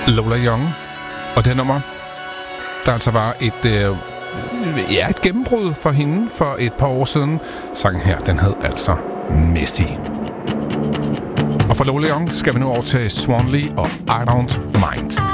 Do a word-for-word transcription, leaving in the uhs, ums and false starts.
Lola Young. Og det nummer, der altså var et, øh, ja, et gennembrud for hende for et par år siden. Sangen her, den hed altså Misty. Og for Lola Young skal vi nu over til Swan Lee og I Don't Mind.